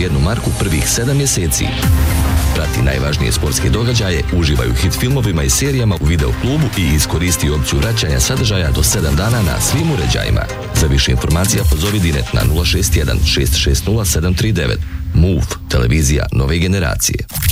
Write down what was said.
1 marku prvih 7 mjeseci. Prati najvažnije sportske događaje, uživaj u hit filmovima i serijama u video klubu i iskoristi opciju vraćanja sadržaja do 7 dana na svim uređajima. Za više informacija pozovi Dinet na 061 660 739. Move, televizija nove generacije.